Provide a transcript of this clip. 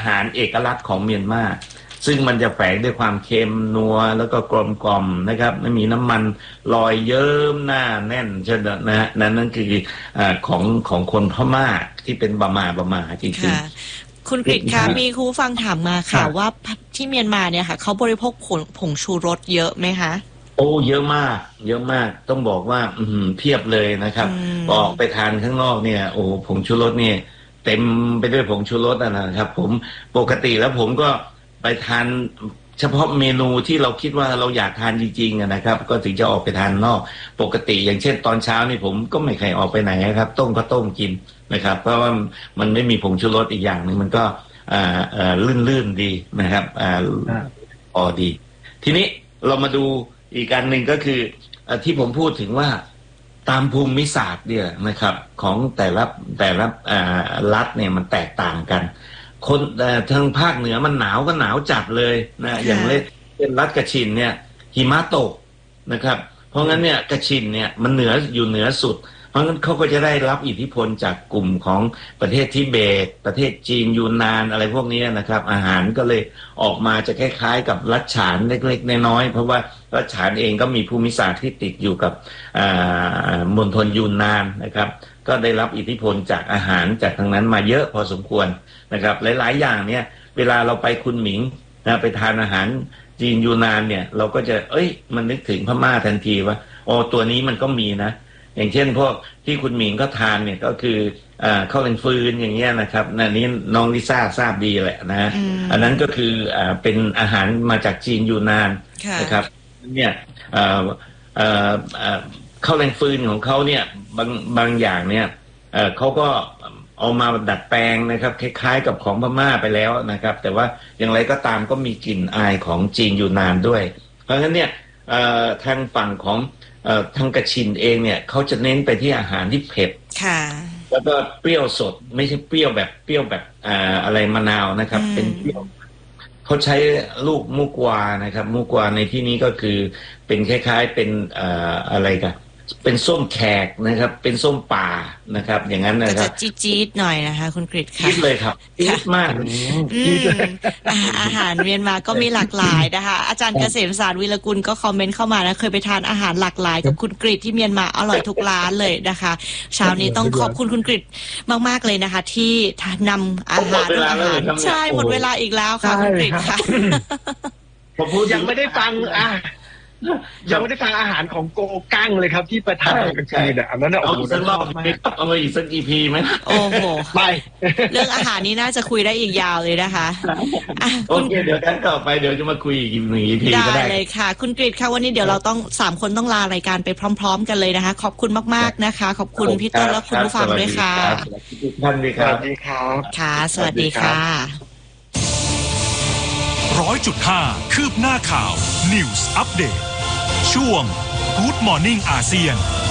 หารเอกลักษณ์ของเมียนมาซึ่งมันจะแฝงด้วยความเค็มนัวแล้วก็กลมกล่อมนะครับไม่มีน้ำมันลอยเยิ้มหน้าแน่นใช่ไหมนะฮะนั่นคือของคนพม่าที่เป็นบะหมาจริงๆคุณกฤษคะมีครูฟังถามมาค่ะว่าที่เมียนมาเนี่ยค่ะเขาบริโภคผงชูรสเยอะไหมคะโอ้เยอะมากต้องบอกว่าเพียบเลยนะครับออกไปทานข้างนอกเนี่ยโอ้ผงชูรสเนี่ยเต็มไปด้วยผงชูรสนะครับผมปกติแล้วผมก็ไปทานเฉพาะเมนูที่เราคิดว่าเราอยากทานจริงๆนะครับก็ถึงจะออกไปทานนอกปกติอย่างเช่นตอนเช้านี่ผมก็ไม่เคยออกไปไหนครับต้มก็ต้มกินนะครับเพราะว่ามันไม่มีผงชูรสอีกอย่างนึงมันก็ลื่นดีนะครับดี ทีนี้เรามาดูอีกการหนึ่งก็คือที่ผมพูดถึงว่าตามภูมิศาสตร์เนี่ยนะครับของแต่ละรัฐเนี่ยมันแตกต่างกันคนทางภาคเหนือมันหนาวก็หนาวจัดเลยนะอย่างเช่นรัฐกระชินเนี่ยหิมะตกนะครับเพราะงั้นเนี่ยกระชินเนี่ยมันอยู่เหนือสุดเพราะงั้นเขาก็จะได้รับอิทธิพลจากกลุ่มของประเทศทิเบตประเทศจีนยูนนานอะไรพวกนี้นะครับอาหารก็เลยออกมาจะคล้ายๆกับรัฐฉานเล็กๆน้อยๆเพราะว่ารัฐฉานเองก็มีภูมิศาสตร์ที่ติดอยู่กับมณฑลยูนนานนะครับก็ได้รับอิทธิพลจากอาหารจากทางนั้นมาเยอะพอสมควรนะครับหลายๆอย่างเนี่ยเวลาเราไปคุนหมิงนะไปทานอาหารจีนยูนนานเนี่ยเราก็จะมันนึกถึงพม่าทันทีว่าตัวนี้มันก็มีนะอย่างเช่นพวกที่คุณหมิงก็ทานเนี่ยก็คือข้าวแกงฟืนอย่างเงี้ยนะครับนี่น้องลิซ่าทราบดีแหละนะอันนั้นก็คือเป็นอาหารมาจากจีนยูนนานนะครับเนี่ยข้าวแกงฟืนของเขาเนี่ยบางอย่างเนี่ยเขาก็เอามาดัดแปลงนะครับคล้ายๆกับของพม่าไปแล้วนะครับแต่ว่าอย่างไรก็ตามก็มีกลิ่นอายของจีนยูนนานด้วยเพราะฉะนั้นเนี่ยทางฝั่งของทางกระชินเองเนี่ยเขาจะเน้นไปที่อาหารที่เผ็ดแล้วก็เปรี้ยวสดไม่ใช่เปรี้ยวแบบอะไรมะนาวนะครับเป็นเปรี้ยวเขาใช้ลูกมูกวานะครับมูกวาในที่นี้ก็คือเป็นคล้ายๆเป็นอะไรกันเป็นส้มแขกนะครับเป็นส้มป่านะครับอย่างนั้นนะครับจะจี๊ดๆหน่อยนะคะคุณกฤษค่ะจี๊ดเลยครับจี๊ดมากอาหารเมียนมาก็มีหลากหลายนะคะอาจารย์เกษมศาสตร์วีรกุลก็คอมเมนต์เข้ามานะเคยไปทานอาหารหลากหลายกับคุณกฤษที่เมียนมาอร่อยทุกร้านเลยนะคะเช้านี้ต้องขอบคุณกฤษมากๆเลยนะคะที่นำอาหารใช่หมดเวลาอีกแล้วค่ะคุณกฤษค่ะผมพูดยังไม่ได้ฟังยังไม่ได้ฟังอาหารของโกกั้งเลยครับที่ประทานกันคืนอันนั้นเอาอีกสักรอบเอามาอีกสัก EP ไหมโอ้โหไปเรื่องอาหารนี้น่าจะคุยได้อีกยาวเลยนะคะโอเคเดี๋ยวกันต่อไปเดี๋ยวจะมาคุยอีก1 EP ก็ได้เลยค่ะคุณกฤษค่ะวันนี้เดี๋ยวเราต้อง3คนต้องลารายการไปพร้อมๆกันเลยนะคะขอบคุณมากๆนะคะขอบคุณพี่ต้นและคุณผู้ฟังด้วยค่ะท่านดีครับสวัสดีครับค่ะสวัสดีค่ะ 100.5 คืบหน้าข่าว News Update ช่วง Good Morning อาเซียน